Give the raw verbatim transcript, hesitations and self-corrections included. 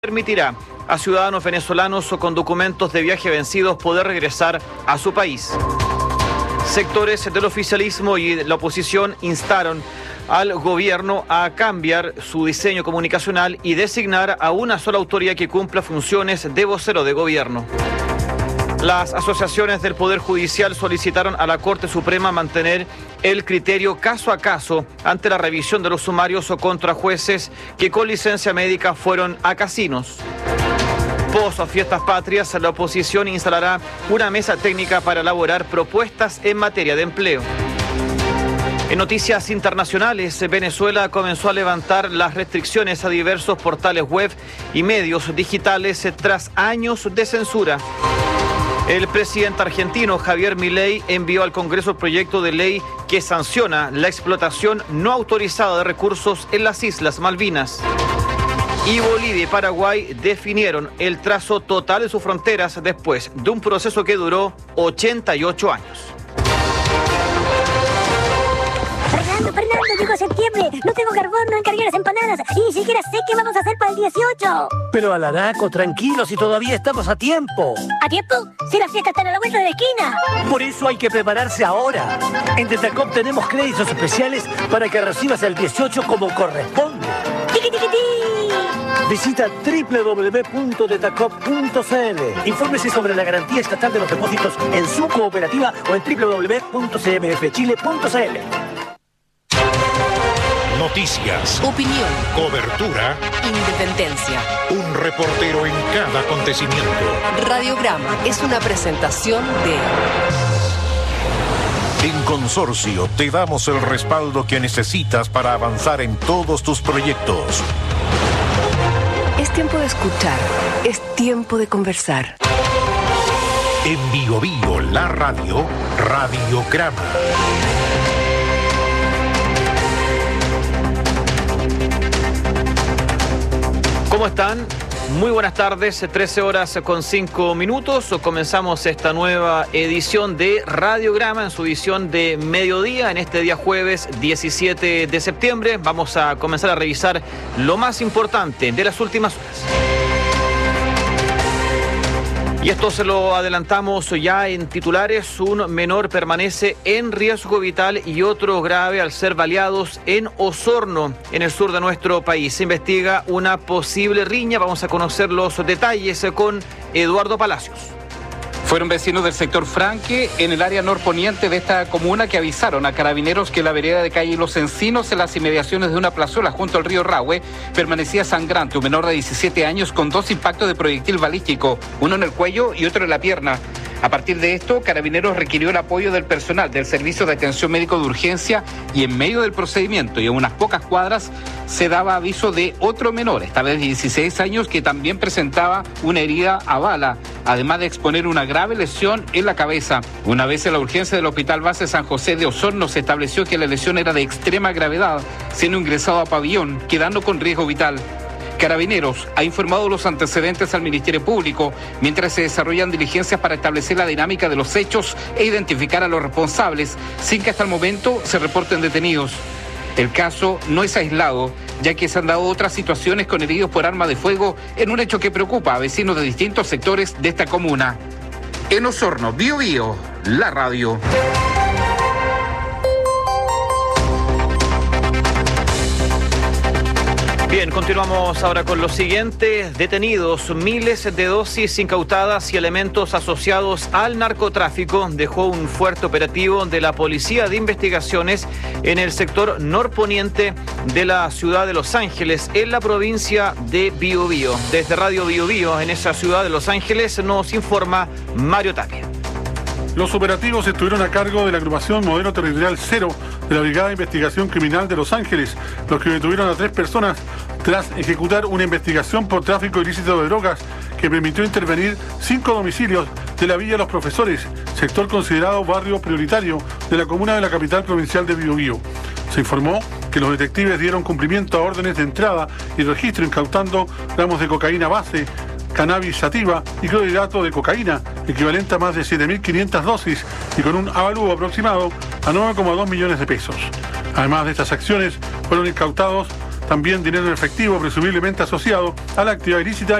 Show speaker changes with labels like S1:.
S1: permitirá a ciudadanos venezolanos o con documentos de viaje vencidos poder regresar a su país. Sectores del oficialismo y la oposición instaron al gobierno a cambiar su diseño comunicacional y designar a una sola autoridad que cumpla funciones de vocero de gobierno. Las asociaciones del Poder Judicial solicitaron a la Corte Suprema mantener el criterio caso a caso ante la revisión de los sumarios o contra jueces que con licencia médica fueron a casinos. Post Fiestas Patrias, la oposición instalará una mesa técnica para elaborar propuestas en materia de empleo. En noticias internacionales, Venezuela comenzó a levantar las restricciones a diversos portales web y medios digitales tras años de censura. El presidente argentino Javier Milei envió al Congreso el proyecto de ley que sanciona la explotación no autorizada de recursos en las Islas Malvinas. Y Bolivia y Paraguay definieron el trazo total de sus fronteras después de un proceso que duró ochenta y ocho años.
S2: Fernando, Fernando, llegó septiembre, no tengo carbón, no encargué las empanadas y ni siquiera sé qué vamos a hacer para el dieciocho.
S3: Pero Alaraco, tranquilo, si todavía estamos a tiempo.
S2: ¿A tiempo? Si las fiestas están a la vuelta de la esquina.
S3: Por eso hay que prepararse ahora. En Tetacop tenemos créditos especiales para que recibas el dieciocho como corresponde.
S2: ¡Tiqui, tiqui, ti!
S3: Visita doble u doble u doble u punto tetacop punto c l. Infórmese sobre la garantía estatal de los depósitos en su cooperativa o en doble u doble u doble u punto c m f chile punto c l.
S4: Noticias,
S5: opinión,
S4: cobertura,
S5: independencia.
S4: Un reportero en cada acontecimiento.
S5: Radiograma es una presentación de...
S4: En Consorcio te damos el respaldo que necesitas para avanzar en todos tus proyectos.
S5: Es tiempo de escuchar, es tiempo de conversar.
S4: En Bio Bio, la radio, Radiograma.
S1: ¿Cómo están? Muy buenas tardes, trece horas con cinco minutos. Comenzamos esta nueva edición de Radiograma en su edición de mediodía, en este día jueves diecisiete de septiembre. Vamos a comenzar a revisar lo más importante de las últimas horas. Y esto se lo adelantamos ya en titulares. Un menor permanece en riesgo vital y otro grave al ser baleados en Osorno, en el sur de nuestro país. Se investiga una posible riña. Vamos a conocer los detalles con Eduardo Palacios.
S6: Fueron vecinos del sector Franque, en el área norponiente de esta comuna, que avisaron a carabineros que la vereda de calle Los Encinos, en las inmediaciones de una plazuela junto al río Rahue, permanecía sangrante. Un menor de diecisiete años con dos impactos de proyectil balístico, uno en el cuello y otro en la pierna. A partir de esto, Carabineros requirió el apoyo del personal del Servicio de Atención Médico de Urgencia y en medio del procedimiento y a unas pocas cuadras se daba aviso de otro menor, esta vez de dieciséis años, que también presentaba una herida a bala, además de exponer una grave lesión en la cabeza. Una vez en la urgencia del Hospital Base San José de Osorno se estableció que la lesión era de extrema gravedad, siendo ingresado a pabellón, quedando con riesgo vital. Carabineros ha informado los antecedentes al Ministerio Público, mientras se desarrollan diligencias para establecer la dinámica de los hechos e identificar a los responsables, sin que hasta el momento se reporten detenidos. El caso no es aislado, ya que se han dado otras situaciones con heridos por arma de fuego en un hecho que preocupa a vecinos de distintos sectores de esta comuna. En Osorno, Bio Bio, la radio.
S1: Bien, continuamos ahora con lo siguiente. Detenidos, miles de dosis incautadas y elementos asociados al narcotráfico dejó un fuerte operativo de la Policía de Investigaciones en el sector norponiente de la ciudad de Los Ángeles, en la provincia de Biobío. Desde Radio Biobío, en esa ciudad de Los Ángeles, nos informa Mario Tapia.
S7: Los operativos estuvieron a cargo de la agrupación Modelo Territorial Cero de la Brigada de Investigación Criminal de Los Ángeles, los que detuvieron a tres personas tras ejecutar una investigación por tráfico ilícito de drogas que permitió intervenir cinco domicilios de la Villa Los Profesores, sector considerado barrio prioritario de la comuna de la capital provincial de Biobío. Se informó que los detectives dieron cumplimiento a órdenes de entrada y registro, incautando gramos de cocaína base, cannabis sativa y clorhidrato de cocaína, equivalente a más de siete mil quinientas dosis y con un avalúo aproximado a nueve coma dos millones de pesos. Además de estas acciones, fueron incautados también dinero en efectivo presumiblemente asociado a la actividad ilícita